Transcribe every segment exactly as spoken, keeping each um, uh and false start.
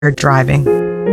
driving.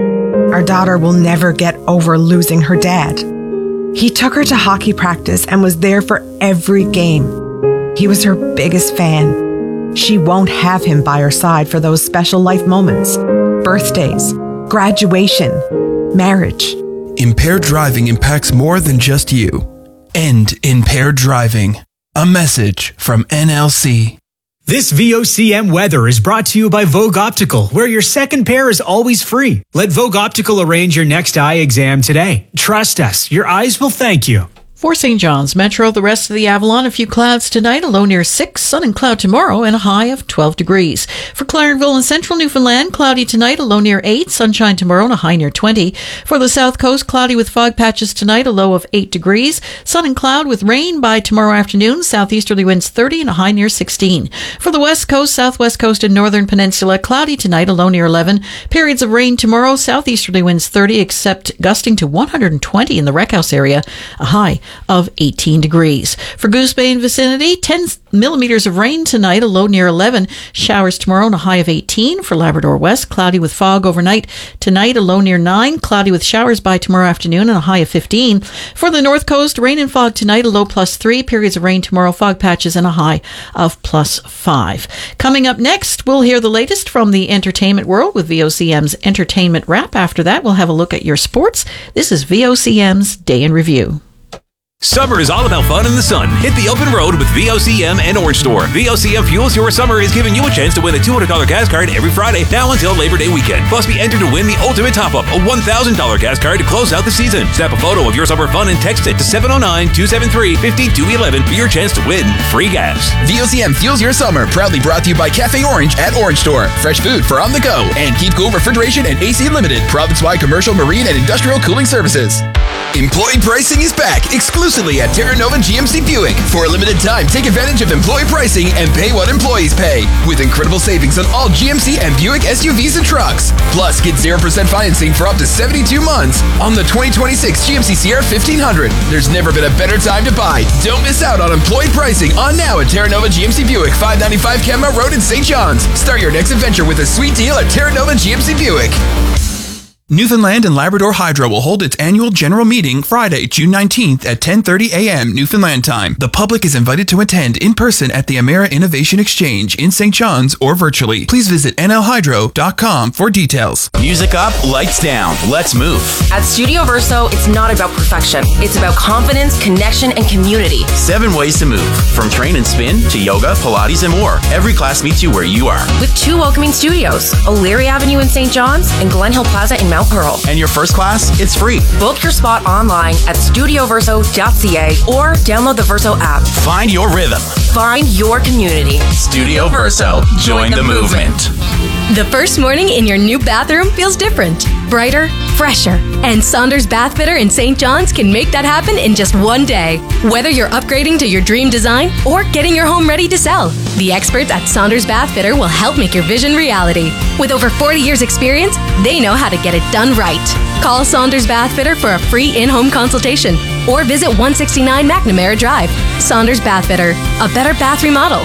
Our daughter will never get over losing her dad. He took her to hockey practice and was there for every game. He was her biggest fan. She won't have him by her side for those special life moments, birthdays, graduation, marriage. Impaired driving impacts more than just you. End impaired driving. A message from N L C. This V O C M weather is brought to you by Vogue Optical, where your second pair is always free. Let Vogue Optical arrange your next eye exam today. Trust us, your eyes will thank you. For Saint John's Metro, the rest of the Avalon, a few clouds tonight, a low near six, sun and cloud tomorrow, and a high of twelve degrees. For Clarenville and Central Newfoundland, cloudy tonight, a low near eight, sunshine tomorrow, and a high near twenty. For the South Coast, cloudy with fog patches tonight, a low of eight degrees. Sun and cloud with rain by tomorrow afternoon, southeasterly winds thirty, and a high near sixteen. For the West Coast, Southwest Coast, and Northern Peninsula, cloudy tonight, a low near eleven. Periods of rain tomorrow, southeasterly winds thirty, except gusting to one hundred twenty in the Rec House area, a high of eighteen degrees. For Goose Bay and vicinity, ten millimeters of rain tonight, a low near eleven. Showers tomorrow and a high of eighteen. For Labrador West, cloudy with fog overnight. Tonight, a low near nine. Cloudy with showers by tomorrow afternoon and a high of fifteen. For the North Coast, rain and fog tonight, a low plus three. Periods of rain tomorrow, fog patches, and a high of plus five. Coming up next, we'll hear the latest from the entertainment world with V O C M's Entertainment Wrap. After that, we'll have a look at your sports. This is V O C M's Day in Review. Summer is all about fun in the sun. Hit the open road with V O C M and Orange Store. V O C M Fuels Your Summer is giving you a chance to win a two hundred dollars gas card every Friday now until Labor Day weekend. Plus, be entered to win the ultimate top-up, a one thousand dollars gas card to close out the season. Snap a photo of your summer fun and text it to seven oh nine, two seven three, five two one one for your chance to win free gas. V O C M Fuels Your Summer, proudly brought to you by Cafe Orange at Orange Store. Fresh food for on the go. And Keep Cool Refrigeration and A C Limited, province-wide commercial, marine, and industrial cooling services. Employee pricing is back exclusively at Terra Nova G M C Buick. For a limited time, take advantage of employee pricing and pay what employees pay. With incredible savings on all G M C and Buick S U Vs and trucks. Plus, get zero percent financing for up to seventy-two months on the twenty twenty-six G M C Sierra fifteen hundred. There's never been a better time to buy. Don't miss out on employee pricing on now at Terra Nova G M C Buick, five ninety-five Kenmount Road in Saint John's. Start your next adventure with a sweet deal at Terra Nova G M C Buick. Newfoundland and Labrador Hydro will hold its annual general meeting Friday, June nineteenth at ten thirty a.m. Newfoundland time. The public is invited to attend in person at the Emera Innovation Exchange in Saint John's or virtually. Please visit N L hydro dot com for details. Music up, lights down. Let's move. At Studio Verso, it's not about perfection. It's about confidence, connection, and community. Seven ways to move. From train and spin to yoga, Pilates, and more. Every class meets you where you are. With two welcoming studios, O'Leary Avenue in Saint John's and Glen Hill Plaza in Mount Pearl. And your first class, it's free. Book your spot online at studio verso dot c a or download the Verso app. Find your rhythm. Find your community. Studio Verso. Join, Join the, the movement. movement. The first morning in your new bathroom feels different, brighter, fresher. And Saunders Bath Fitter in Saint John's can make that happen in just one day. Whether you're upgrading to your dream design or getting your home ready to sell, the experts at Saunders Bath Fitter will help make your vision reality. With over forty years experience, they know how to get it done right. Call Saunders Bath Fitter for a free in-home consultation or visit one sixty-nine McNamara Drive. Saunders Bath Fitter, a better bath remodel.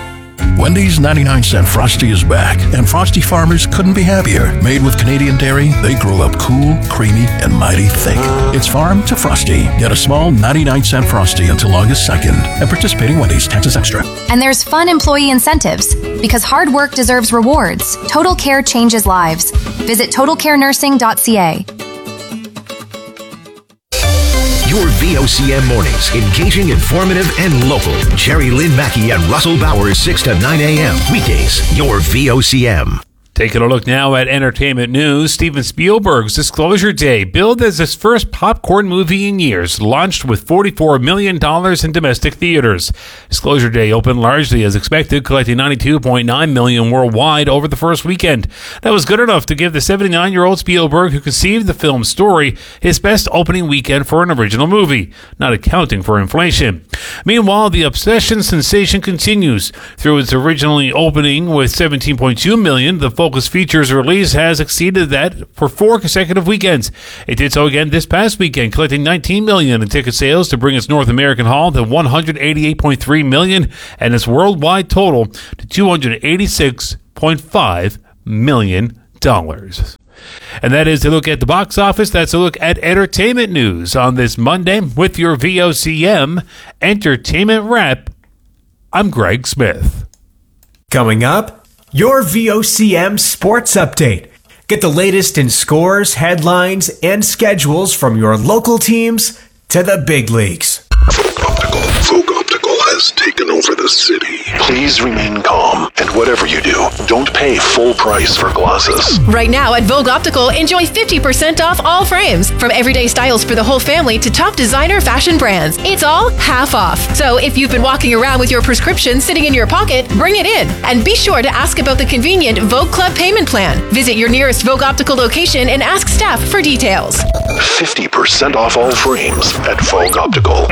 Wendy's ninety-nine cent Frosty is back, and Frosty farmers couldn't be happier. Made with Canadian dairy, they grow up cool, creamy, and mighty thick. It's farm to Frosty. Get a small ninety-nine cent Frosty until August second at participating Wendy's, Texas Extra. And there's fun employee incentives, because hard work deserves rewards. Total Care changes lives. Visit total care nursing dot c a. Your V O C M mornings, engaging, informative, and local. Jerry Lynn Mackey and Russell Bowers, six to nine a.m. Weekdays, your V O C M. Taking a look now at entertainment news. Steven Spielberg's Disclosure Day, billed as his first popcorn movie in years, launched with forty-four million dollars in domestic theaters. Disclosure Day opened largely as expected, collecting ninety-two point nine million dollars worldwide over the first weekend. That was good enough to give the seventy-nine-year-old Spielberg, who conceived the film's story, his best opening weekend for an original movie, not accounting for inflation. Meanwhile, the Obsession sensation continues. Through its originally opening with seventeen point two million dollars, the Focus Features release has exceeded that for four consecutive weekends. It did so again this past weekend, collecting nineteen million dollars in ticket sales to bring its North American haul to one hundred eighty-eight point three million dollars and its worldwide total to two hundred eighty-six point five million dollars. And that is a look at the box office. That's a look at entertainment news on this Monday with your V O C M Entertainment Wrap. I'm Greg Smith. Coming up, your V O C M Sports Update. Get the latest in scores, headlines, and schedules from your local teams to the big leagues. Optical. Vogue Optical has taken over the city. Please remain calm, and whatever you do, don't pay full price for glasses. Right now at Vogue Optical, enjoy fifty percent off all frames. From everyday styles for the whole family to top designer fashion brands. It's all half off. So if you've been walking around with your prescription sitting in your pocket, bring it in. And be sure to ask about the convenient Vogue Club payment plan. Visit your nearest Vogue Optical location and ask staff for details. fifty percent off all frames at Vogue Optical.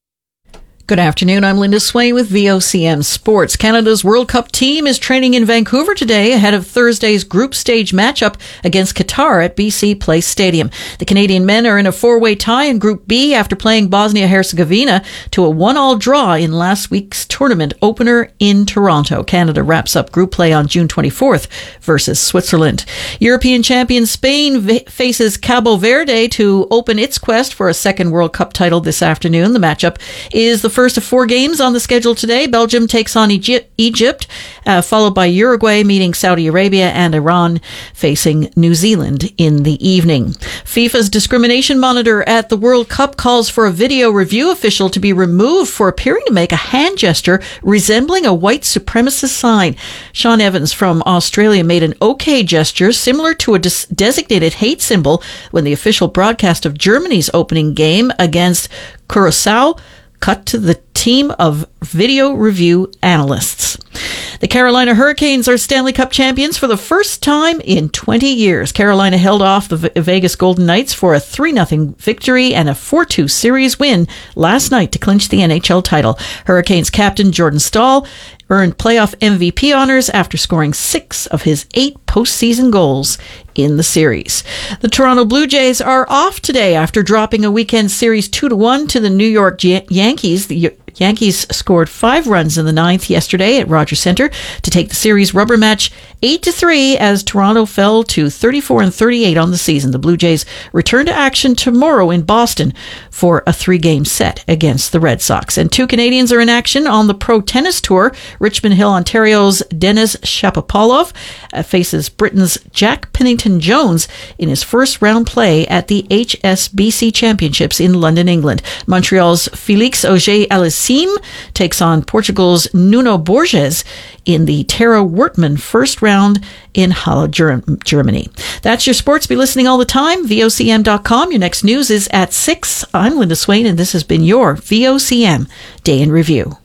Good afternoon. I'm Linda Swain with V O C M Sports. Canada's World Cup team is training in Vancouver today ahead of Thursday's group stage matchup against Qatar at B C Place Stadium. The Canadian men are in a four-way tie in Group B after playing Bosnia-Herzegovina to a one-all draw in last week's tournament opener in Toronto. Canada wraps up group play on June twenty-fourth versus Switzerland. European champion Spain v- faces Cabo Verde to open its quest for a second World Cup title this afternoon. The matchup is the first of four games on the schedule today. Belgium takes on Egypt, Egypt uh, followed by Uruguay meeting Saudi Arabia, and Iran facing New Zealand in the evening. FIFA's discrimination monitor at the World Cup calls for a video review official to be removed for appearing to make a hand gesture resembling a white supremacist sign. Sean Evans from Australia made an OK gesture similar to a des- designated hate symbol when the official broadcast of Germany's opening game against Curaçao cut to the team of video review analysts. The Carolina Hurricanes are Stanley Cup champions for the first time in twenty years. Carolina held off the v- Vegas Golden Knights for a three nothing victory and a four two series win last night to clinch the N H L title. Hurricanes captain Jordan Staal earned playoff M V P honors after scoring six of his eight postseason goals in the series. The Toronto Blue Jays are off today after dropping a weekend series two to one to the New York Yan- Yankees. The Yankees scored five runs in the ninth yesterday at Rogers Centre to take the series rubber match eight to three as Toronto fell to thirty-four and thirty-eight on the season. The Blue Jays return to action tomorrow in Boston for a three-game set against the Red Sox. And two Canadians are in action on the Pro Tennis Tour. Richmond Hill, Ontario's Denis Shapovalov uh, faces Britain's Jack Pennington-Jones in his first round play at the H S B C Championships in London, England. Montreal's Félix Auger-Aliassime takes on Portugal's Nuno Borges in the Tara Wertmann first round in Halle, Germany. That's your sports. Be listening all the time. V O C M dot com. Your next news is at six. I'm Linda Swain, and this has been your V O C M Day in Review.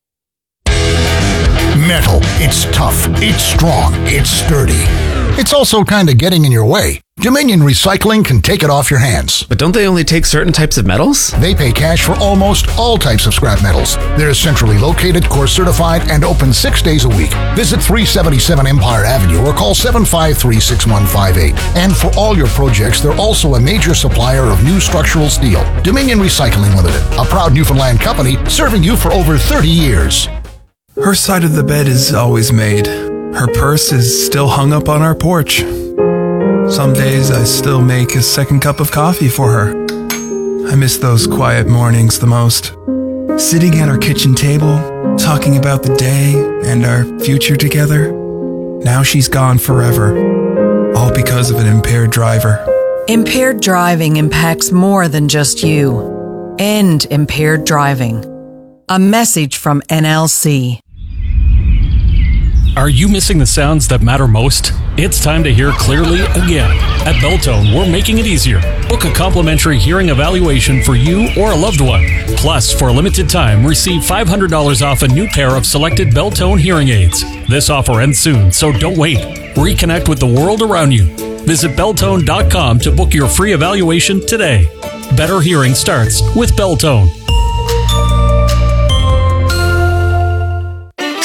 Metal. It's tough. It's strong. It's sturdy. It's also kind of getting in your way. Dominion Recycling can take it off your hands. But don't they only take certain types of metals? They pay cash for almost all types of scrap metals. They're centrally located, course certified, and open six days a week. Visit three seventy-seven Empire Avenue or call seven five three, six one five eight. And for all your projects, they're also a major supplier of new structural steel. Dominion Recycling Limited, a proud Newfoundland company serving you for over thirty years. Her side of the bed is always made. Her purse is still hung up on our porch. Some days I still make a second cup of coffee for her. I miss those quiet mornings the most. Sitting at our kitchen table, talking about the day and our future together. Now she's gone forever, all because of an impaired driver. Impaired driving impacts more than just you. End impaired driving. A message from N L C. Are you missing the sounds that matter most? It's time to hear clearly again. At Beltone, we're making it easier. Book a complimentary hearing evaluation for you or a loved one. Plus, for a limited time, receive five hundred dollars off a new pair of selected Beltone hearing aids. This offer ends soon, so don't wait. Reconnect with the world around you. Visit Beltone dot com to book your free evaluation today. Better hearing starts with Beltone.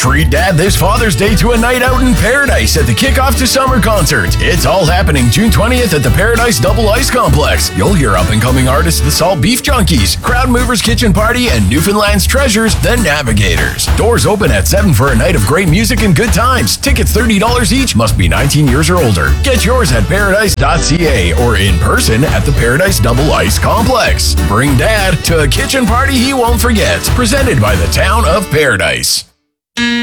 Treat Dad this Father's Day to a night out in Paradise at the Kickoff to Summer concert. It's all happening June twentieth at the Paradise Double Ice Complex. You'll hear up-and-coming artists The Salt Beef Junkies, Crowd Movers Kitchen Party, and Newfoundland's treasures, The Navigators. Doors open at seven for a night of great music and good times. Tickets thirty dollars each, must be nineteen years or older. Get yours at paradise dot c a or in person at the Paradise Double Ice Complex. Bring Dad to a kitchen party he won't forget. Presented by the Town of Paradise.